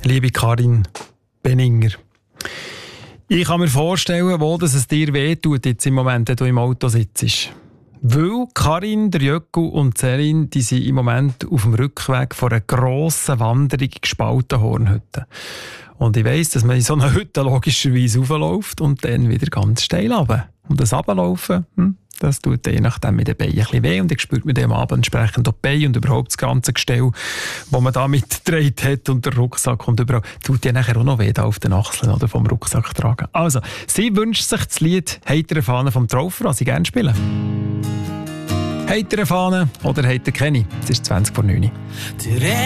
liebe Karin Benninger. Ich kann mir vorstellen, wo es dir wehtut jetzt im Moment, wenn du im Auto sitzt. Weil Karin, der Jöcku und Céline, die sind im Moment auf dem Rückweg von einer grossen Wanderung gespalten Hornhütte. Und ich weiss, dass man in so einer Hütte logischerweise raufläuft und dann wieder ganz steil runter. Und das Runterlaufen, das tut je nachdem mit den Beinen ein bisschen weh und ich spürt mit dem Abend entsprechend auch die Beine und überhaupt das ganze Gestell, das man da mitgetragen hat und der Rucksack und überall, tut ja nachher auch noch weh da auf den Achseln oder vom Rucksack tragen. Also, sie wünscht sich das Lied «Heitere Fahne» vom Traufer, das sie gerne spielen. «Heitere Fahne» oder «Heitere Kenny». Es ist 20 vor 9 Uhr.